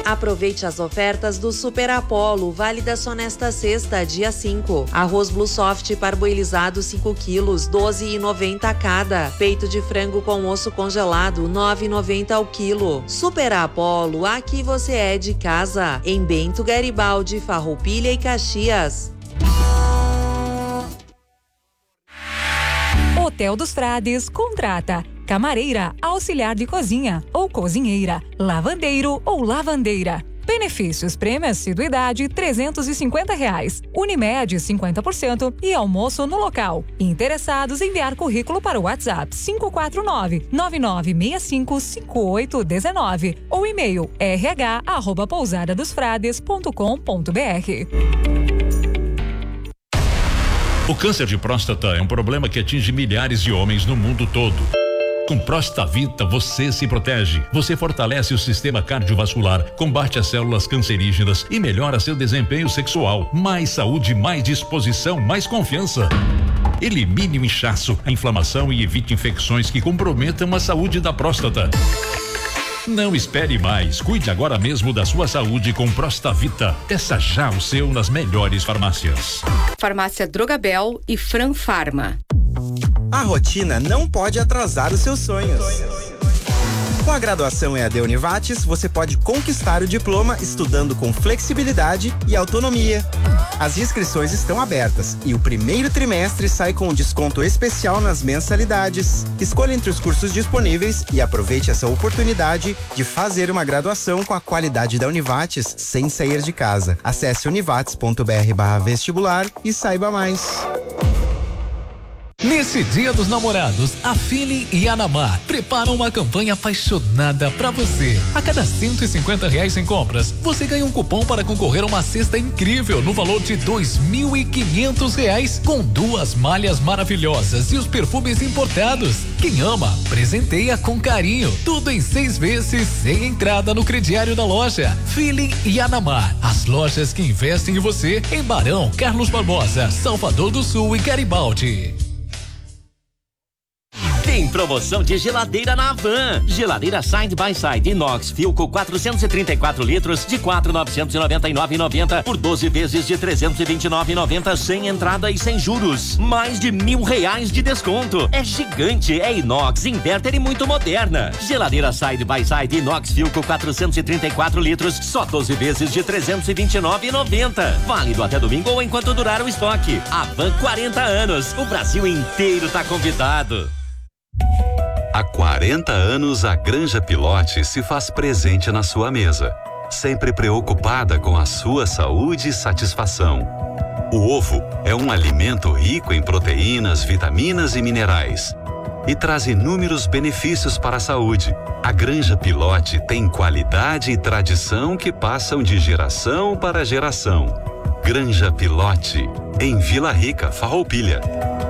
Aproveite as ofertas do Super Apollo, válida só nesta sexta, dia 5. Arroz Blue Soft parboilizado 5 quilos, 12,90 cada. Peito de frango com osso congelado, 9,90 ao quilo. Super Apollo, aqui você é de casa. Em Bento Garibaldi, Farroupilha e Caxias. Hotel dos Frades contrata camareira, auxiliar de cozinha ou cozinheira, lavandeiro ou lavandeira. Benefícios: prêmio assiduidade R$350, Unimed 50% e almoço no local. Interessados, enviar currículo para o WhatsApp 549-9965-5819 ou e-mail rh@pousadadosfrades.com.br. O câncer de próstata é um problema que atinge milhares de homens no mundo todo. Com Prostavita você se protege. Você fortalece o sistema cardiovascular, combate as células cancerígenas e melhora seu desempenho sexual. Mais saúde, mais disposição, mais confiança. Elimine o inchaço, a inflamação e evite infecções que comprometam a saúde da próstata. Não espere mais. Cuide agora mesmo da sua saúde com Prostavita. Peça já o seu nas melhores farmácias. Farmácia Drogabel e Fran Farma. A rotina não pode atrasar os seus sonhos. Com a graduação EAD Univates, você pode conquistar o diploma estudando com flexibilidade e autonomia. As inscrições estão abertas e o primeiro trimestre sai com um desconto especial nas mensalidades. Escolha entre os cursos disponíveis e aproveite essa oportunidade de fazer uma graduação com a qualidade da Univates sem sair de casa. Acesse univates.br/vestibular e saiba mais. Nesse Dia dos Namorados, a Feeling e a Anamar preparam uma campanha apaixonada pra você. A cada R$150 em compras, você ganha um cupom para concorrer a uma cesta incrível no valor de R$2.500 com 2 malhas maravilhosas e os perfumes importados. Quem ama, presenteia com carinho. Tudo em 6 vezes, sem entrada no crediário da loja. Feeling e Anamar, as lojas que investem em você em Barão, Carlos Barbosa, Salvador do Sul e Garibaldi. Tem promoção de geladeira na Havan. Geladeira Side by Side inox Philco 434 litros de R$4.999,90 por 12 vezes de R$329,90 sem entrada e sem juros. Mais de R$1.000 de desconto. É gigante, é inox, inverter e muito moderna. Geladeira Side by Side inox Philco 434 litros, só 12 vezes de R$329,90. Válido até domingo ou enquanto durar o estoque. Havan 40 anos. O Brasil inteiro tá convidado. Há 40 anos, a Granja Pilote se faz presente na sua mesa, sempre preocupada com a sua saúde e satisfação. O ovo é um alimento rico em proteínas, vitaminas e minerais e traz inúmeros benefícios para a saúde. A Granja Pilote tem qualidade e tradição que passam de geração para geração. Granja Pilote, em Vila Rica, Farroupilha.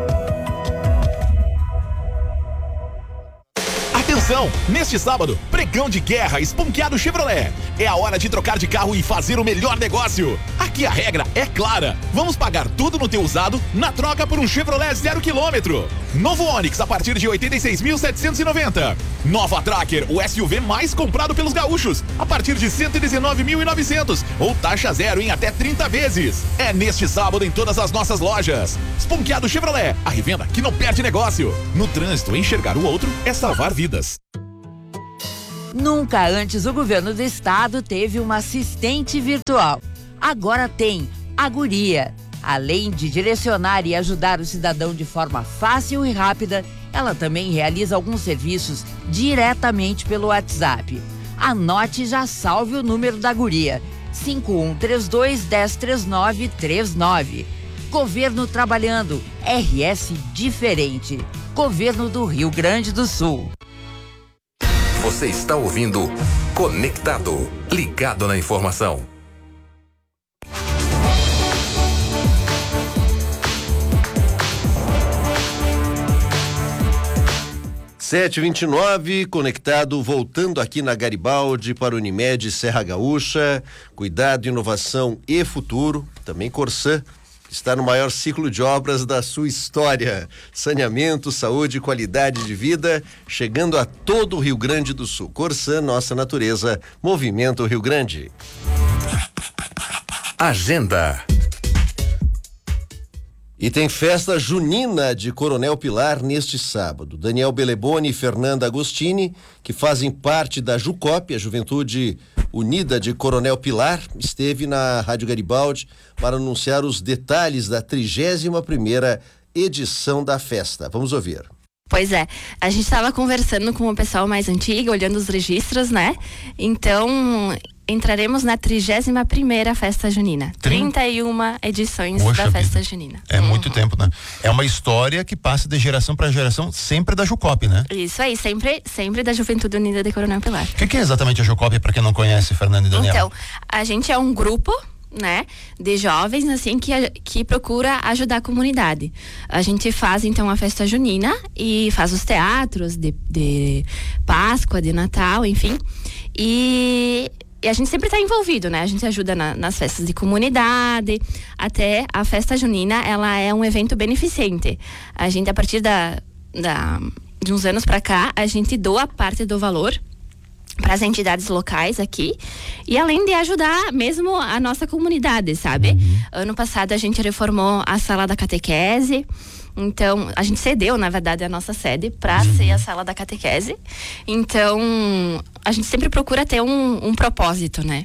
Atenção! Neste sábado, pregão de guerra Esponqueado Chevrolet. É a hora de trocar de carro e fazer o melhor negócio. Aqui a regra é clara. Vamos pagar tudo no teu usado na troca por um Chevrolet 0 km. Novo Onix a partir de 86.790. Nova Tracker, o SUV mais comprado pelos gaúchos, a partir de 119.900 ou taxa zero em até 30 vezes. É neste sábado em todas as nossas lojas. Esponqueado Chevrolet, a revenda que não perde negócio. No trânsito, enxergar o outro é salvar vidas. Nunca antes o governo do estado teve uma assistente virtual. Agora tem a Guria. Além de direcionar e ajudar o cidadão de forma fácil e rápida, ela também realiza alguns serviços diretamente pelo WhatsApp. Anote e já salve o número da Guria: 5132-103939. Governo trabalhando, RS diferente. Governo do Rio Grande do Sul. Você está ouvindo Conectado, ligado na informação. Sete 29, conectado, voltando aqui na Garibaldi para Unimed Serra Gaúcha. Cuidado, inovação e futuro. Também Corsã, está no maior ciclo de obras da sua história. Saneamento, saúde, qualidade de vida, chegando a todo o Rio Grande do Sul. Corsã, nossa natureza, Movimento Rio Grande. Agenda. E tem festa junina de Coronel Pilar neste sábado. Daniel Beleboni e Fernanda Agostini, que fazem parte da JUCOP, a Juventude Unida de Coronel Pilar, esteve na Rádio Garibaldi para anunciar os detalhes da 31ª edição da festa. Vamos ouvir. Pois é, a gente estava conversando com o pessoal mais antigo, olhando os registros, né? Então, entraremos na 31ª festa junina. 31 edições da festa junina. É muito tempo, né? É uma história que passa de geração para geração, sempre da JUCOP, né? Isso aí, sempre da Juventude Unida de Coronel Pilar. O que é exatamente a JUCOP, para quem não conhece, Fernanda e Daniel? Então, a gente é um grupo, né, de jovens, assim, que procura ajudar a comunidade. A gente faz, então, a festa junina e faz os teatros de Páscoa, de Natal, enfim. E a gente sempre está envolvido, né? A gente ajuda nas festas de comunidade, até a festa junina, ela é um evento beneficente. A gente, a partir de uns anos para cá, a gente doa parte do valor para as entidades locais aqui, e além de ajudar mesmo a nossa comunidade, sabe? Ano passado a gente reformou a sala da catequese, então a gente cedeu, na verdade, a nossa sede para ser a sala da catequese. Então a gente sempre procura ter um propósito, né?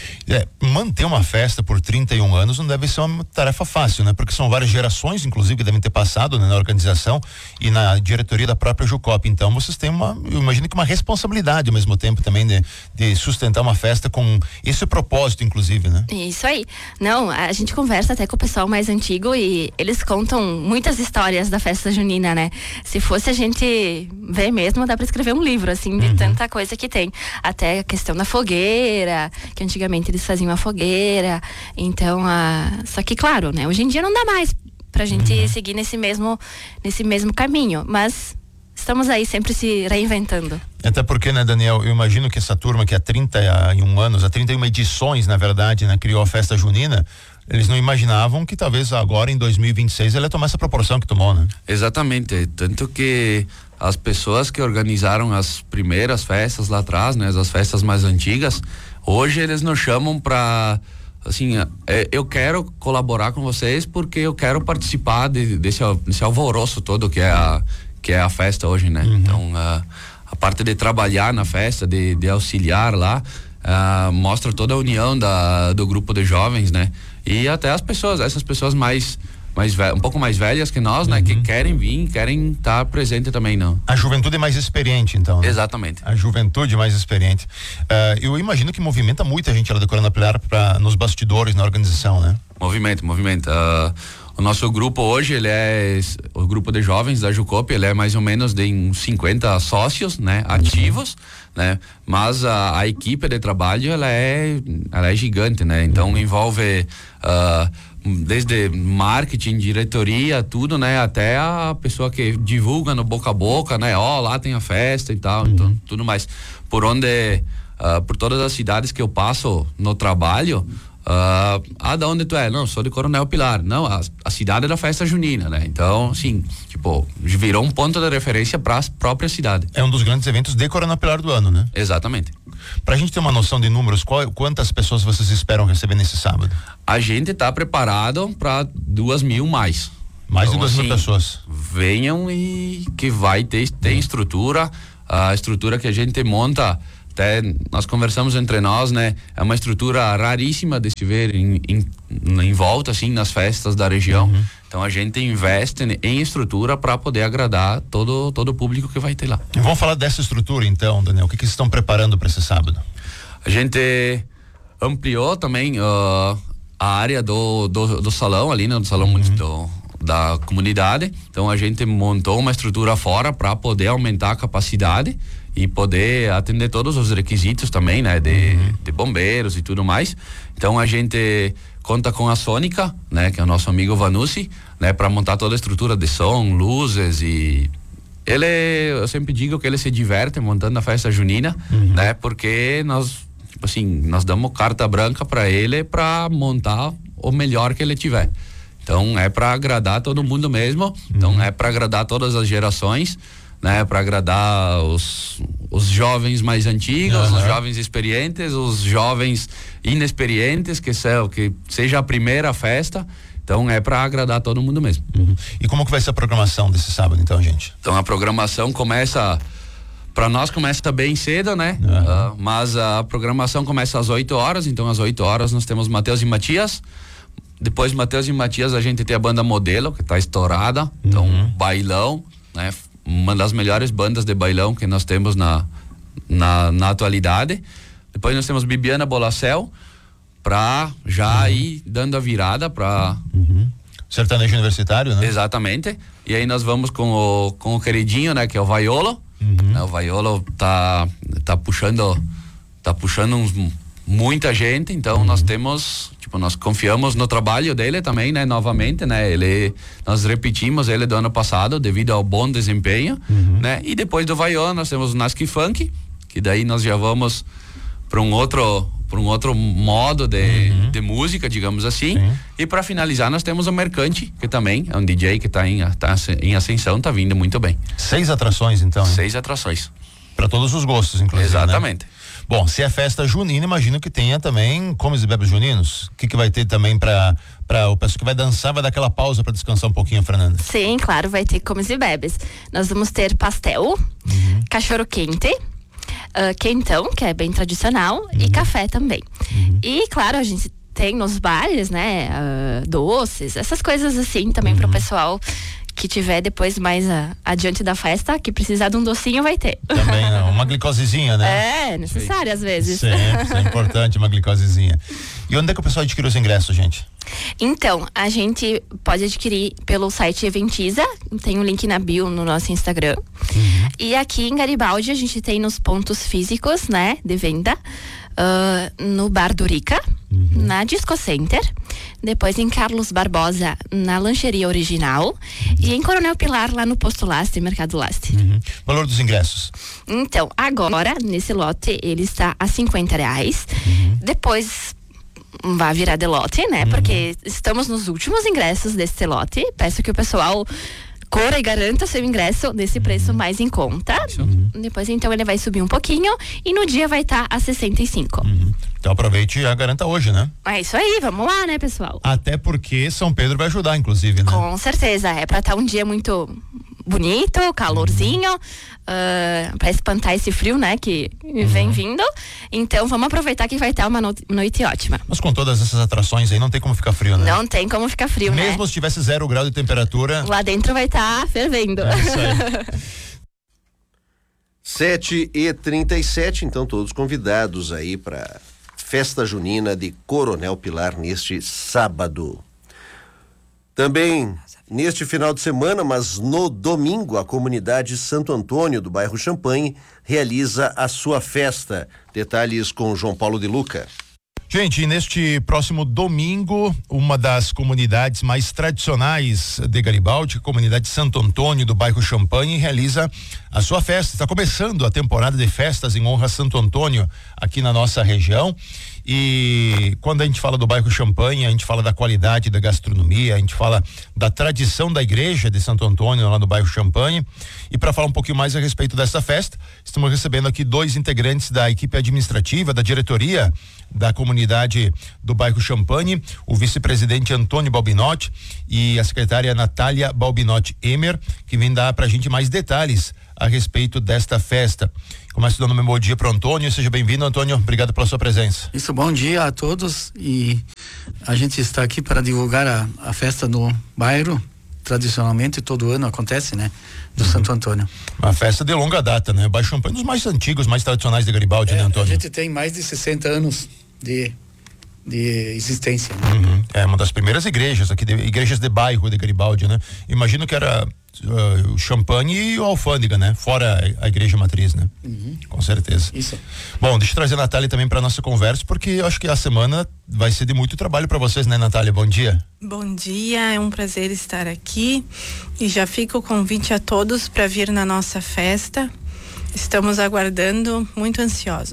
Manter uma festa por 31 anos não deve ser uma tarefa fácil, né? Porque são várias gerações, inclusive, que devem ter passado, né, na organização e na diretoria da própria JUCOP. Então, vocês têm eu imagino que uma responsabilidade ao mesmo tempo também de sustentar uma festa com esse propósito, inclusive, né? Isso aí. Não, a gente conversa até com o pessoal mais antigo e eles contam muitas histórias da festa junina, né? Se fosse a gente ver mesmo, dá para escrever um livro, assim, de tanta coisa que tem. Até a questão da fogueira, que antigamente eles faziam a fogueira, então, só que claro, né, hoje em dia não dá mais pra gente seguir nesse mesmo caminho, mas estamos aí sempre se reinventando. Até porque, né, Daniel, eu imagino que essa turma que há 31 anos, há 31 edições, na verdade, né, criou a festa junina, eles não imaginavam que talvez agora em 2026 ela ia tomar essa proporção que tomou, né? Exatamente, tanto que as pessoas que organizaram as primeiras festas lá atrás, né, as festas mais antigas, hoje eles nos chamam para, assim, eu quero colaborar com vocês porque eu quero participar desse alvoroço todo que é a festa hoje, né? Então, a parte de trabalhar na festa, de auxiliar lá, mostra toda a união do grupo de jovens, né? E até essas pessoas um pouco mais velhas que nós, né? Que querem vir, querem estar presente também, não. A juventude é mais experiente, então, né? Exatamente. A juventude mais experiente. Eu imagino que movimenta muita gente lá do Coronel Pilar nos bastidores, na organização, né? Movimenta. O nosso grupo hoje, o grupo de jovens da JUCOP, ele é mais ou menos de uns 50 sócios, né? Ativos, né? Mas a equipe de trabalho, ela é gigante, né? Então envolve desde marketing, diretoria, tudo, né? Até a pessoa que divulga no boca a boca, né? Lá tem a festa e tal, então tudo mais. Por todas as cidades que eu passo no trabalho, da onde tu é? Não, sou de Coronel Pilar. Não, a cidade é da festa junina, né? Então, sim, virou um ponto de referência para a própria cidade. É um dos grandes eventos de Coronel Pilar do ano, né? Exatamente. Pra gente ter uma noção de números, quantas pessoas vocês esperam receber nesse sábado? A gente tá preparado para 2.000 mais. Mais de 2.000 pessoas. Venham e que vai ter estrutura, a estrutura que a gente monta. Até nós conversamos entre nós, né? É uma estrutura raríssima de se ver em volta, assim, nas festas da região. Então a gente investe em estrutura para poder agradar todo o público que vai ter lá. E vamos falar dessa estrutura, então, Daniel. O que vocês estão preparando para esse sábado? A gente ampliou também a área do salão ali, né? Do salão da comunidade. Então a gente montou uma estrutura fora para poder aumentar a capacidade e poder atender todos os requisitos também, né? De bombeiros e tudo mais. Então a gente conta com a Sônica, né? Que é o nosso amigo Vanucci, né? Para montar toda a estrutura de som, luzes e... eu sempre digo que ele se diverte montando a festa junina, né? Porque nós damos carta branca para ele para montar o melhor que ele tiver. Então é para agradar todo mundo mesmo. Então é para agradar todas as gerações, né? Para agradar os jovens mais antigos, os jovens experientes, os jovens inexperientes, que seja a primeira festa. Então é para agradar todo mundo mesmo. E como que vai ser a programação desse sábado, então, gente? Então a programação começa, para nós começa bem cedo, né? Mas a programação começa às 8 horas, então às 8 horas nós temos Matheus e Matias. Depois de Matheus e Matias a gente tem a banda Modelo, que tá estourada. Então bailão, né? Uma das melhores bandas de bailão que nós temos na atualidade. Depois nós temos Bibiana Bolacel, pra já ir dando a virada pra... Sertanejo universitário, né? Exatamente. E aí nós vamos com o queridinho, né? Que é o Vaiolo. O Vaiolo tá puxando muita gente, então nós temos, nós confiamos no trabalho dele também, né? Novamente, né? Nós repetimos ele do ano passado devido ao bom desempenho, né? E depois do Vaiolo nós temos o Nasky Funk, que daí nós já vamos para um outro modo de música, digamos assim. E para finalizar nós temos o Mercante, que também é um DJ que tá em ascensão, tá vindo muito bem. 6 atrações, então, hein? 6 atrações. Para todos os gostos, inclusive. Exatamente. Né? Bom, se é festa junina, imagino que tenha também comes e bebes juninos. O que vai ter também para o pessoal que vai dançar, vai dar aquela pausa para descansar um pouquinho, Fernanda? Sim, claro, vai ter comes e bebes. Nós vamos ter pastel, cachorro quente, quentão, que é bem tradicional, e café também. E, claro, a gente tem nos bares, né, doces, essas coisas assim também para o pessoal que tiver depois mais adiante da festa, que precisar de um docinho, vai ter. Também, não. Uma glicosezinha, né? É, necessário às vezes. Sempre, é importante uma glicosezinha. E onde é que o pessoal adquire os ingressos, gente? Então, a gente pode adquirir pelo site Eventiza, tem um link na bio no nosso Instagram. E aqui em Garibaldi a gente tem nos pontos físicos, né, de venda, no Bar do Rica, na Disco Center, depois em Carlos Barbosa, na Lancheria Original, e em Coronel Pilar, lá no Posto Laste, Mercado Laste. Valor dos ingressos? Então, agora, nesse lote, ele está a R$50. Depois vai virar de lote, né? Porque estamos nos últimos ingressos desse lote. Peço que o pessoal corra e garanta seu ingresso nesse preço mais em conta. Depois, então, ele vai subir um pouquinho e no dia vai estar a R$65. Então aproveite e já garanta hoje, né? É isso aí, vamos lá, né, pessoal? Até porque São Pedro vai ajudar, inclusive, né? Com certeza, é pra estar um dia muito bonito, calorzinho, pra espantar esse frio, né, que vem vindo. Então vamos aproveitar que vai estar uma noite ótima. Mas com todas essas atrações aí não tem como ficar frio, né? Não tem como ficar frio, né? Mesmo se tivesse 0 grau de temperatura, lá dentro vai estar fervendo. É isso aí. 7h37, então todos convidados aí para festa junina de Coronel Pilar neste sábado. Também neste final de semana, mas no domingo, a comunidade Santo Antônio do bairro Champanhe realiza a sua festa. Detalhes com João Paulo de Luca. Gente, neste próximo domingo, uma das comunidades mais tradicionais de Garibaldi, a comunidade Santo Antônio do bairro Champanhe, realiza a sua festa. Está começando a temporada de festas em honra a Santo Antônio aqui na nossa região. E quando a gente fala do bairro Champanhe, a gente fala da qualidade da gastronomia, a gente fala da tradição da igreja de Santo Antônio lá no bairro Champanhe. E para falar um pouquinho mais a respeito dessa festa, estamos recebendo aqui 2 integrantes da equipe administrativa, da diretoria da comunidade do bairro Champanhe, o vice-presidente Antônio Balbinotti e a secretária Natália Balbinotti Emer, que vem dar pra gente mais detalhes a respeito desta festa. Começo dando meu bom dia para o Antônio. Seja bem-vindo, Antônio. Obrigado pela sua presença. Isso, bom dia a todos. E a gente está aqui para divulgar a festa no bairro. Tradicionalmente, todo ano acontece, né? Do Santo Antônio. Uma festa de longa data, né? O bairro Champanhe, um dos mais antigos, mais tradicionais de Garibaldi, né, Antônio? A gente tem mais de 60 anos de existência. Né? É uma das primeiras igrejas aqui, igrejas de bairro de Garibaldi, né? Imagino que era o Champanhe e o Alfândega, né? Fora a igreja matriz, né? Com certeza. Isso. Bom, deixa eu trazer a Natália também para nossa conversa, porque eu acho que a semana vai ser de muito trabalho para vocês, né, Natália? Bom dia. Bom dia, é um prazer estar aqui e já fica o convite a todos para vir na nossa festa. Estamos aguardando, muito ansiosos.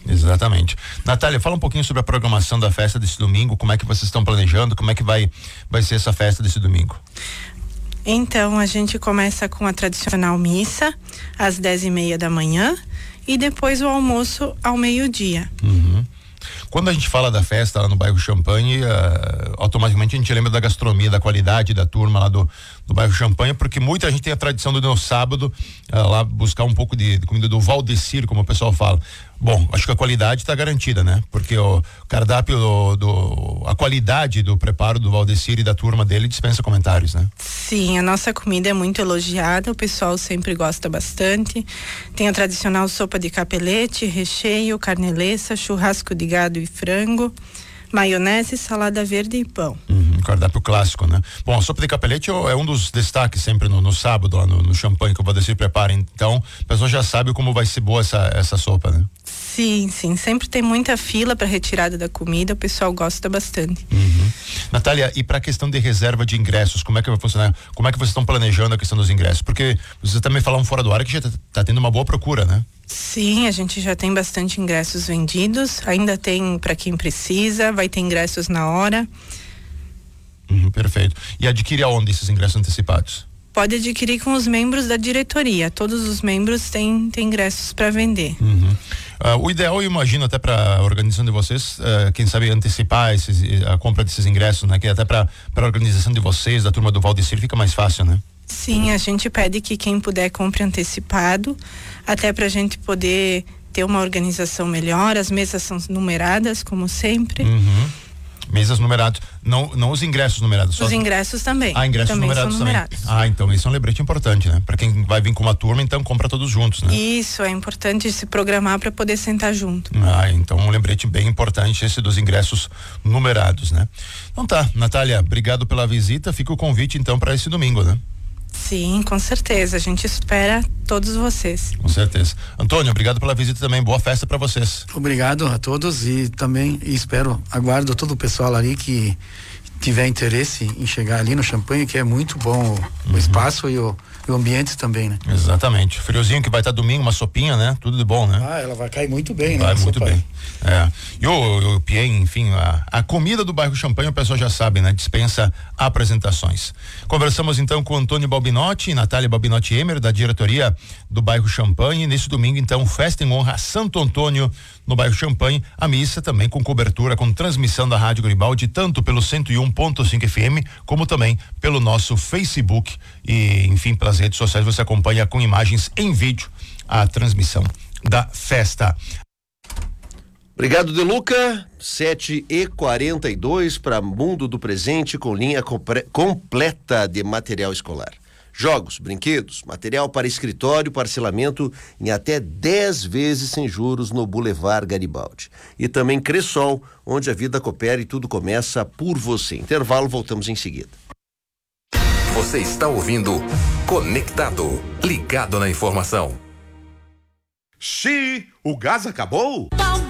Exatamente. Natália, fala um pouquinho sobre a programação da festa desse domingo, como é que vocês estão planejando, como é que vai ser essa festa desse domingo? Então, a gente começa com a tradicional missa, às 10:30 da manhã, e depois o almoço ao meio-dia. Quando a gente fala da festa lá no bairro Champanhe, automaticamente a gente lembra da gastronomia, da qualidade da turma lá do bairro Champanhe, porque muita gente tem a tradição do no sábado lá buscar um pouco de comida do Valdecir, como o pessoal fala. Bom, acho que a qualidade está garantida, né? Porque o cardápio a qualidade do preparo do Valdecir e da turma dele dispensa comentários, né? Sim, a nossa comida é muito elogiada, o pessoal sempre gosta bastante. Tem a tradicional sopa de capelete, recheio, carneleça, churrasco de gado e frango, maionese, salada verde e pão. Cardápio clássico, né? Bom, a sopa de capelete é um dos destaques sempre no sábado lá no Champanhe que o Valdecir prepara. Então, a pessoa já sabe como vai ser boa essa sopa, né? Sim, sempre tem muita fila para retirada da comida, o pessoal gosta bastante. Natália, e para a questão de reserva de ingressos, como é que vai funcionar? Como é que vocês estão planejando a questão dos ingressos? Porque vocês também falaram fora do ar que já tá tendo uma boa procura, né? Sim, a gente já tem bastante ingressos vendidos, ainda tem para quem precisa, vai ter ingressos na hora. Perfeito. E adquirir aonde esses ingressos antecipados? Pode adquirir com os membros da diretoria. Todos os membros têm ingressos para vender. O ideal, eu imagino, até para a organização de vocês, quem sabe antecipar a compra desses ingressos, né? Que até para a organização de vocês, da turma do Valdecir, fica mais fácil, né? Sim, a gente pede que quem puder compre antecipado, até para a gente poder ter uma organização melhor. As mesas são numeradas, como sempre. Mesas numeradas, não os ingressos numerados. Os ingressos também. Ingressos também numerados são numerados. também. Então isso é um lembrete importante, né? Para quem vai vir com uma turma, então compra todos juntos, né? Isso, é importante se programar para poder sentar junto. Então um lembrete bem importante esse dos ingressos numerados, né? Então tá, Natália, obrigado pela visita, fica o convite então para esse domingo, né? Sim, com certeza, a gente espera todos vocês. Com certeza. Antônio, obrigado pela visita também, boa festa para vocês. Obrigado a todos e também aguardo todo o pessoal ali que tiver interesse em chegar ali no Champanhe, que é muito bom o espaço e o ambiente também, né? Exatamente. Friozinho que vai estar domingo, uma sopinha, né? Tudo de bom, né? Ela vai cair muito bem, né? Vai muito bem. E o PIEM, enfim, a comida do bairro Champanhe, o pessoal já sabe, né? Dispensa apresentações. Conversamos então com Antônio Balbinotti e Natália Balbinotti Emer, da diretoria do bairro Champanhe. Nesse domingo, então, festa em honra a Santo Antônio no bairro Champanhe. A missa também com cobertura, com transmissão da Rádio Garibaldi, tanto pelo 101.5 FM, como também pelo nosso Facebook e, enfim, pelas redes sociais. Você acompanha com imagens em vídeo a transmissão da festa. Obrigado, Deluca. 7h42 para Mundo do Presente, com linha completa de material escolar. Jogos, brinquedos, material para escritório, parcelamento em até 10 vezes sem juros no Boulevard Garibaldi. E também Cressol, onde a vida coopera e tudo começa por você. Intervalo, voltamos em seguida. Você está ouvindo Conectado, ligado na informação. Xi, o gás acabou?